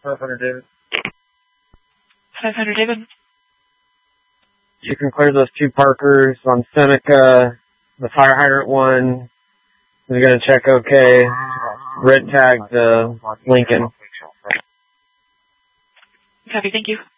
500 David. 500 David. You can clear those 2 Parkers on Seneca, the fire hydrant one. We're going to check okay. Red tag the Lincoln. Copy, thank you.